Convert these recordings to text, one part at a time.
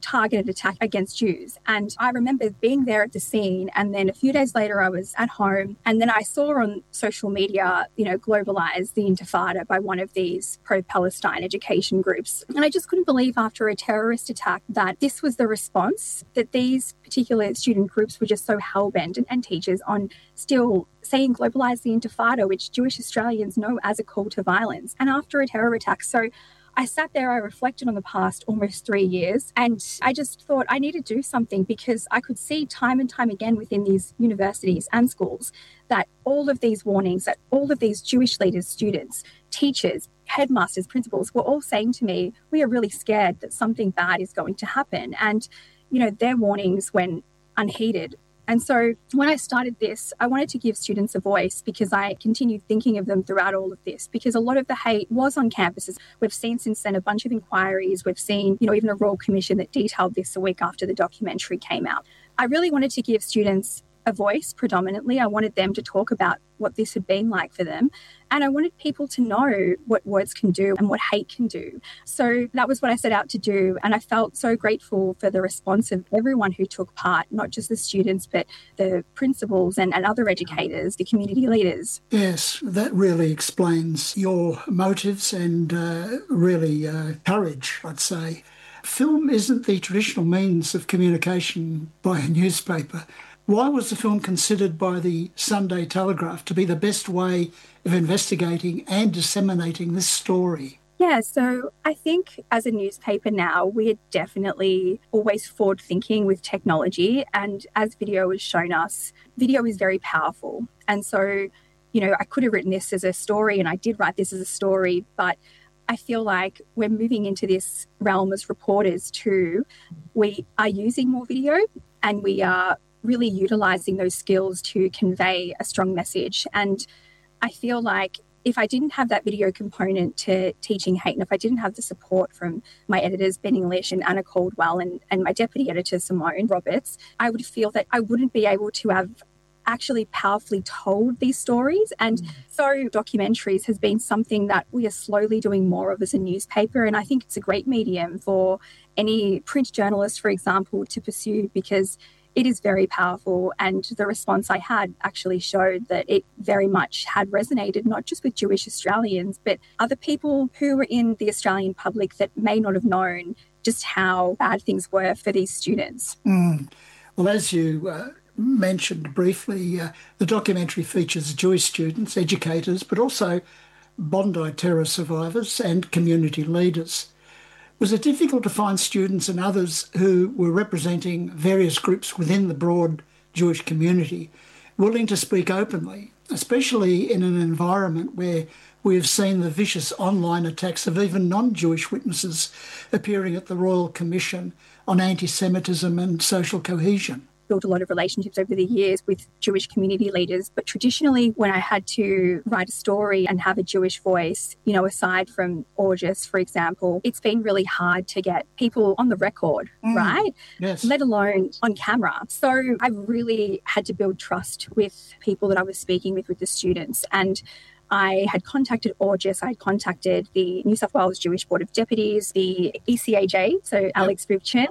targeted attack against Jews. And I remember being there at the scene, and then a few days later I was at home, and then I saw on social media, Globalize the Intifada by one of these pro-Palestine education groups. And I just couldn't believe after a terrorist attack that this was the response, that these particular student groups were just so hell-bent, and teachers, on still saying globalize the Intifada, which Jewish Australians know as a call to violence, and after a terror attack. So I sat there, I reflected on the past almost 3 years, and I just thought I need to do something, because I could see time and time again within these universities and schools that all of these warnings, that all of these Jewish leaders, students, teachers, headmasters, principals were all saying to me, we are really scared that something bad is going to happen. And, their warnings went unheeded. And so when I started this, I wanted to give students a voice, because I continued thinking of them throughout all of this, because a lot of the hate was on campuses. We've seen since then a bunch of inquiries. We've seen, even a Royal Commission that detailed this a week after the documentary came out. I really wanted to give students a voice predominantly. I wanted them to talk about what this had been like for them. And I wanted people to know what words can do and what hate can do. So that was what I set out to do. And I felt so grateful for the response of everyone who took part, not just the students, but the principals and other educators, the community leaders. Yes, that really explains your motives and really courage, I'd say. Film isn't the traditional means of communication by a newspaper. Why was the film considered by the Sunday Telegraph to be the best way of investigating and disseminating this story? Yeah, so I think as a newspaper now, we're definitely always forward thinking with technology. And as video has shown us, video is very powerful. And so, I could have written this as a story, and I did write this as a story, but I feel like we're moving into this realm as reporters too. We are using more video, and we are really utilising those skills to convey a strong message. And I feel like if I didn't have that video component to teaching hate, and if I didn't have the support from my editors, Ben English and Anna Caldwell, and my deputy editor, Simone Roberts, I would feel that I wouldn't be able to have actually powerfully told these stories. And so documentaries has been something that we are slowly doing more of as a newspaper. And I think it's a great medium for any print journalist, for example, to pursue, because it is very powerful. And the response I had actually showed that it very much had resonated, not just with Jewish Australians, but other people who were in the Australian public that may not have known just how bad things were for these students. Well, as you mentioned briefly, the documentary features Jewish students, educators, but also Bondi terror survivors and community leaders. Was it difficult to find students and others who were representing various groups within the broad Jewish community willing to speak openly, especially in an environment where we have seen the vicious online attacks of even non-Jewish witnesses appearing at the Royal Commission on anti-Semitism and social cohesion? Built a lot of relationships over the years with Jewish community leaders. But traditionally, when I had to write a story and have a Jewish voice, aside from August, for example, it's been really hard to get people on the record, right? Yes. Let alone on camera. So I really had to build trust with people that I was speaking with the students. And I had contacted August, I had contacted the New South Wales Jewish Board of Deputies, the ECAJ, so Alex Vivchin,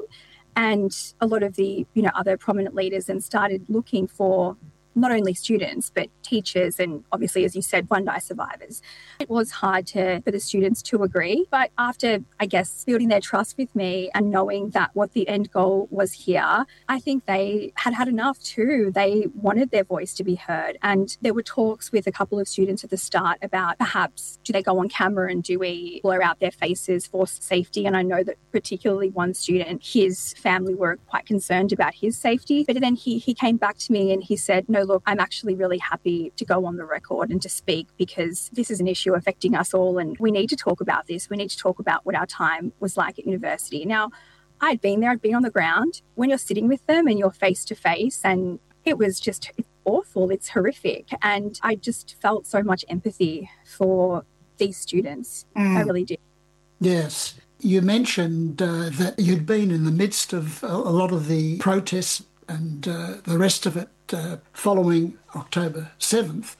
and a lot of the other prominent leaders, and started looking for not only students but teachers and obviously, as you said, Bondi survivors. It was hard for the students to agree, but after, I guess, building their trust with me and knowing that what the end goal was here, I think they had enough too. They wanted their voice to be heard, and there were talks with a couple of students at the start about perhaps do they go on camera and do we blur out their faces for safety. And I know that particularly one student, his family were quite concerned about his safety, but then he came back to me and he said, no, look, I'm actually really happy to go on the record and to speak, because this is an issue affecting us all and we need to talk about this. We need to talk about what our time was like at university. Now, I'd been there, I'd been on the ground. When you're sitting with them and you're face to face, and it was just awful, it's horrific. And I just felt so much empathy for these students. I really did. Yes. You mentioned that you'd been in the midst of a lot of the protests and the rest of it following October 7th.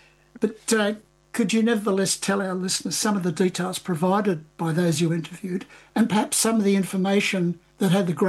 But could you nevertheless tell our listeners some of the details provided by those you interviewed, and perhaps some of the information that had the